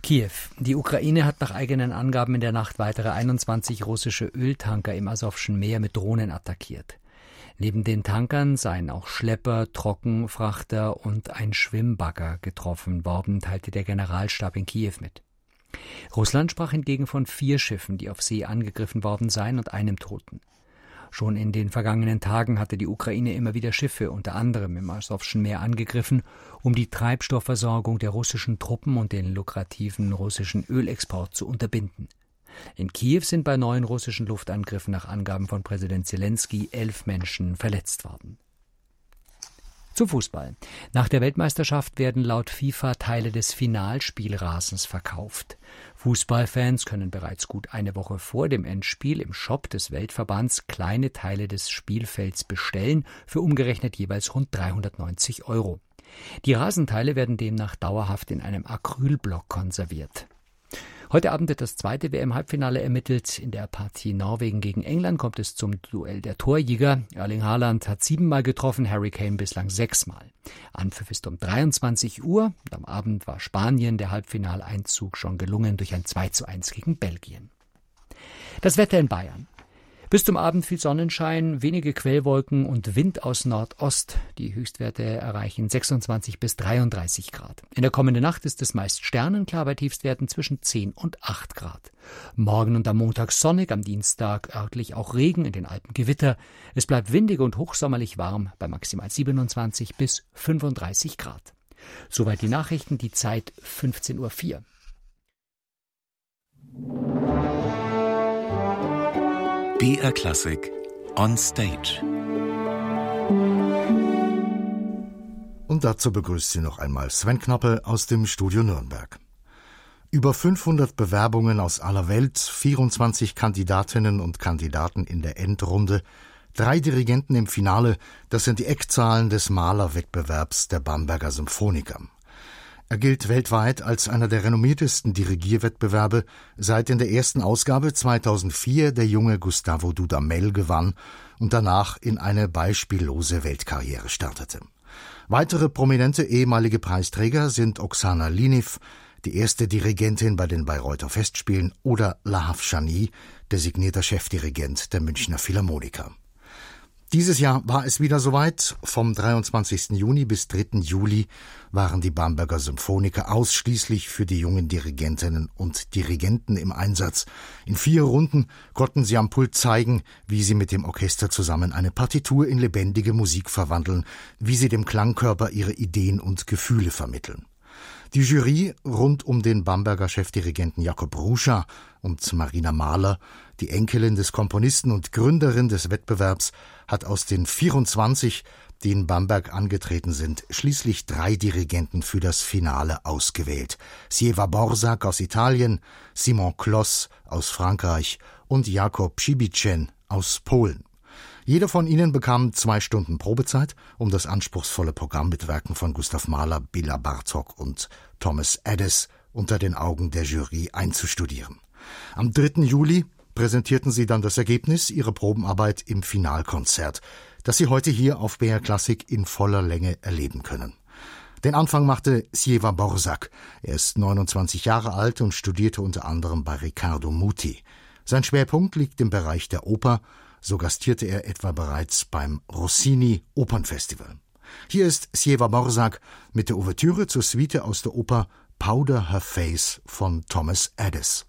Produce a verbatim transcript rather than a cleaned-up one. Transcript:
Kiew. Die Ukraine hat nach eigenen Angaben in der Nacht weitere einundzwanzig russische Öltanker im Asowschen Meer mit Drohnen attackiert. Neben den Tankern seien auch Schlepper, Trockenfrachter und ein Schwimmbagger getroffen worden, teilte der Generalstab in Kiew mit. Russland sprach hingegen von vier Schiffen, die auf See angegriffen worden seien, und einem Toten. Schon in den vergangenen Tagen hatte die Ukraine immer wieder Schiffe, unter anderem im Asowschen Meer, angegriffen, um die Treibstoffversorgung der russischen Truppen und den lukrativen russischen Ölexport zu unterbinden. In Kiew sind bei neuen russischen Luftangriffen nach Angaben von Präsident Selenskyj elf Menschen verletzt worden. Zum Fußball. Nach der Weltmeisterschaft werden laut FIFA Teile des Finalspielrasens verkauft. Fußballfans können bereits gut eine Woche vor dem Endspiel im Shop des Weltverbands kleine Teile des Spielfelds bestellen, für umgerechnet jeweils rund dreihundertneunzig Euro. Die Rasenteile werden demnach dauerhaft in einem Acrylblock konserviert. Heute Abend wird das zweite W M-Halbfinale ermittelt. In der Partie Norwegen gegen England kommt es zum Duell der Torjäger. Erling Haaland hat siebenmal getroffen, Harry Kane bislang sechsmal. Anpfiff ist um dreiundzwanzig Uhr. Und am Abend war Spanien der Halbfinaleinzug schon gelungen durch ein zwei zu eins gegen Belgien. Das Wetter in Bayern. Bis zum Abend viel Sonnenschein, wenige Quellwolken und Wind aus Nordost. Die Höchstwerte erreichen sechsundzwanzig bis dreiunddreißig Grad. In der kommenden Nacht ist es meist sternenklar bei Tiefstwerten zwischen zehn und acht Grad. Morgen und am Montag sonnig, am Dienstag örtlich auch Regen, in den Alpen Gewitter. Es bleibt windig und hochsommerlich warm bei maximal siebenundzwanzig bis fünfunddreißig Grad. Soweit die Nachrichten, die Zeit fünfzehn Uhr vier. B R Klassik on Stage. Und dazu begrüßt Sie noch einmal Sven Knappe aus dem Studio Nürnberg. Über fünfhundert Bewerbungen aus aller Welt, vierundzwanzig Kandidatinnen und Kandidaten in der Endrunde, drei Dirigenten im Finale, das sind die Eckzahlen des Malerwettbewerbs der Bamberger Symphoniker. Er gilt weltweit als einer der renommiertesten Dirigierwettbewerbe, seit in der ersten Ausgabe zweitausendvier der junge Gustavo Dudamel gewann und danach in eine beispiellose Weltkarriere startete. Weitere prominente ehemalige Preisträger sind Oksana Liniw, die erste Dirigentin bei den Bayreuther Festspielen, oder Lahav Shani, designierter Chefdirigent der Münchner Philharmoniker. Dieses Jahr war es wieder soweit. Vom dreiundzwanzigsten Juni bis dritten Juli waren die Bamberger Symphoniker ausschließlich für die jungen Dirigentinnen und Dirigenten im Einsatz. In vier Runden konnten sie am Pult zeigen, wie sie mit dem Orchester zusammen eine Partitur in lebendige Musik verwandeln, wie sie dem Klangkörper ihre Ideen und Gefühle vermitteln. Die Jury rund um den Bamberger Chefdirigenten Jakob Ruscha und Marina Mahler, die Enkelin des Komponisten und Gründerin des Wettbewerbs, hat aus den vierundzwanzig, die in Bamberg angetreten sind, schließlich drei Dirigenten für das Finale ausgewählt. Siewa Borzak aus Italien, Simon Kloss aus Frankreich und Jakob Przybiczen aus Polen. Jeder von ihnen bekam zwei Stunden Probezeit, um das anspruchsvolle Programm mit Werken von Gustav Mahler, Béla Bartók und Thomas Adès unter den Augen der Jury einzustudieren. Am dritten Juli präsentierten sie dann das Ergebnis ihrer Probenarbeit im Finalkonzert, das Sie heute hier auf B R Klassik in voller Länge erleben können. Den Anfang machte Siewa Borzak. Er ist neunundzwanzig Jahre alt und studierte unter anderem bei Riccardo Muti. Sein Schwerpunkt liegt im Bereich der Oper. So gastierte er etwa bereits beim Rossini Opernfestival. Hier ist Siewa Borzak mit der Ouvertüre zur Suite aus der Oper Powder Her Face von Thomas Adès.